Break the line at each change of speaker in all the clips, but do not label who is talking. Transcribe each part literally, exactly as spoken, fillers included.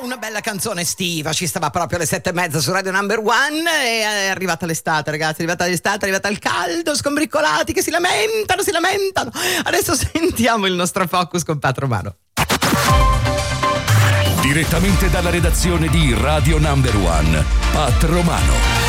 una bella canzone estiva, ci stava proprio alle sette e mezza su Radio Number One e è arrivata l'estate, ragazzi, è arrivata l'estate, è arrivata il caldo, skombricolati che si lamentano, si lamentano. Adesso sentiamo il nostro focus con Pat Romano.
Direttamente dalla redazione di Radio Number One, Pat Romano.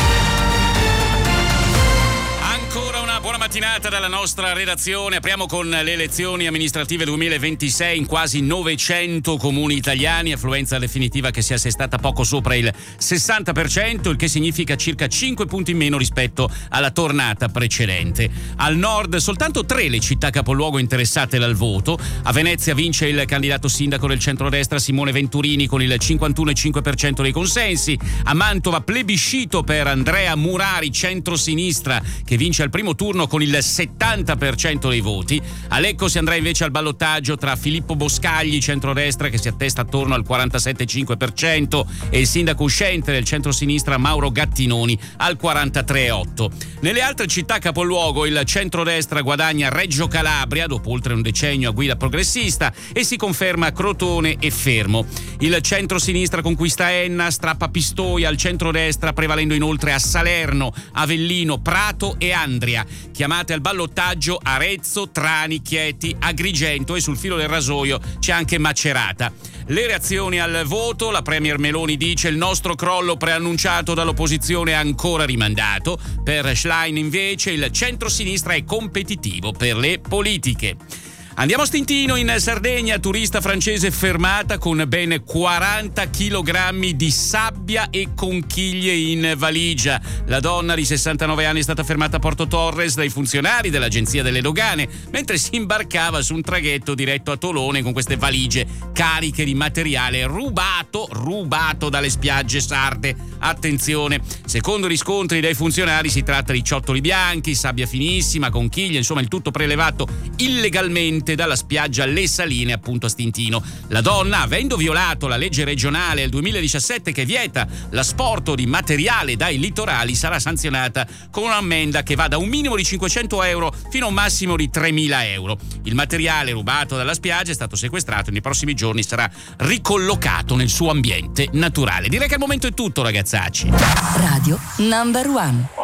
Buona mattinata dalla nostra redazione. Apriamo con le elezioni amministrative duemilaventisei in quasi novecento comuni italiani, affluenza definitiva che si è assestata poco sopra il sessanta per cento, il che significa circa cinque punti in meno rispetto alla tornata precedente. Al nord soltanto tre le città capoluogo interessate dal voto. A Venezia vince il candidato sindaco del centrodestra Simone Venturini con il cinquantuno virgola cinque per cento dei consensi. A Mantova plebiscito per Andrea Murari, centrosinistra, che vince al primo turno con il settanta per cento dei voti. A Lecco si andrà invece al ballottaggio tra Filippo Boscagli, centrodestra, che si attesta attorno al quarantasette virgola cinque per cento, e il sindaco uscente del centrosinistra Mauro Gattinoni al quarantatré virgola otto per cento. Nelle altre città capoluogo il centrodestra guadagna Reggio Calabria dopo oltre un decennio a guida progressista e si conferma Crotone e Fermo. Il centrosinistra conquista Enna, strappa Pistoia al centrodestra, prevalendo inoltre a Salerno, Avellino, Prato e Andria. Chiamate al ballottaggio Arezzo, Trani, Chieti, Agrigento e sul filo del rasoio c'è anche Macerata. Le reazioni al voto: la premier Meloni dice il nostro crollo preannunciato dall'opposizione è ancora rimandato. Per Schlein invece il centrosinistra è competitivo per le politiche. Andiamo a Stintino in Sardegna, turista francese fermata con ben quaranta chilogrammi di sabbia e conchiglie in valigia. La donna di sessantanove anni è stata fermata a Porto Torres dai funzionari dell'Agenzia delle Dogane mentre si imbarcava su un traghetto diretto a Tolone con queste valigie cariche di materiale rubato, rubato dalle spiagge sarde. Attenzione, secondo riscontri dai funzionari si tratta di ciottoli bianchi, sabbia finissima, conchiglie, insomma il tutto prelevato illegalmente dalla spiaggia Le Saline, appunto a Stintino. La donna, avendo violato la legge regionale del duemiladiciassette che vieta l'asporto di materiale dai litorali, sarà sanzionata con un'ammenda che va da un minimo di cinquecento euro fino a un massimo di tremila euro. Il materiale rubato dalla spiaggia è stato sequestrato e nei prossimi giorni sarà ricollocato nel suo ambiente naturale. Direi che al momento è tutto, ragazzacci.
Radio Number One.